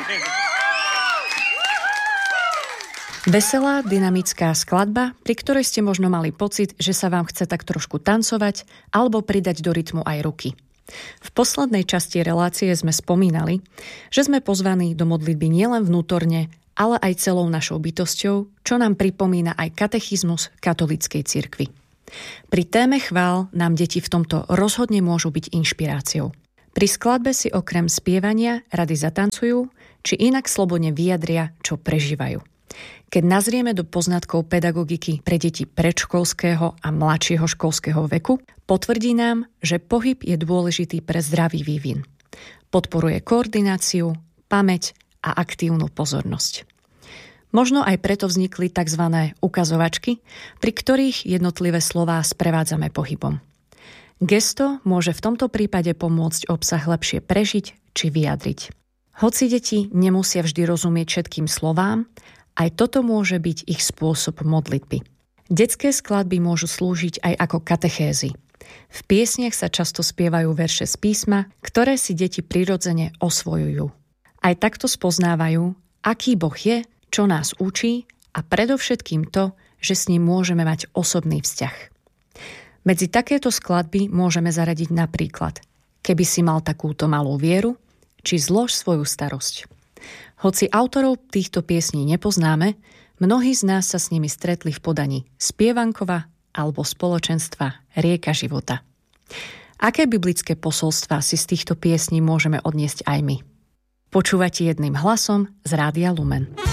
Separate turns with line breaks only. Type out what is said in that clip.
Veselá, dynamická skladba, pri ktorej ste možno mali pocit, že sa vám chce tak trošku tancovať alebo pridať do rytmu aj ruky. V poslednej časti relácie sme spomínali, že sme pozvaní do modlitby nielen vnútorne, ale aj celou našou bytosťou, čo nám pripomína aj katechizmus katolíckej cirkvi. Pri téme chvál nám deti v tomto rozhodne môžu byť inšpiráciou. Pri skladbe si okrem spievania rady zatancujú, či inak slobodne vyjadria, čo prežívajú. Keď nazrieme do poznatkov pedagogiky pre deti predškolského a mladšieho školského veku, potvrdí nám, že pohyb je dôležitý pre zdravý vývin. Podporuje koordináciu, pamäť a aktívnu pozornosť. Možno aj preto vznikli tzv. Ukazovačky, pri ktorých jednotlivé slová sprevádzame pohybom. Gesto môže v tomto prípade pomôcť obsah lepšie prežiť či vyjadriť. Hoci deti nemusia vždy rozumieť všetkým slovám, aj toto môže byť ich spôsob modlitby. Detské skladby môžu slúžiť aj ako katechézy. V piesniach sa často spievajú verše z písma, ktoré si deti prirodzene osvojujú. Aj takto spoznávajú, aký Boh je, čo nás učí a predovšetkým to, že s ním môžeme mať osobný vzťah. Medzi takéto skladby môžeme zaradiť napríklad Keby si mal takúto malú vieru, či Zlož svoju starosť. Hoci autorov týchto piesní nepoznáme, mnohí z nás sa s nimi stretli v podaní spievankova alebo spoločenstva Rieka života. Aké biblické posolstvá si z týchto piesní môžeme odniesť aj my? Počúvate Jedným hlasom z Rádia Lumen.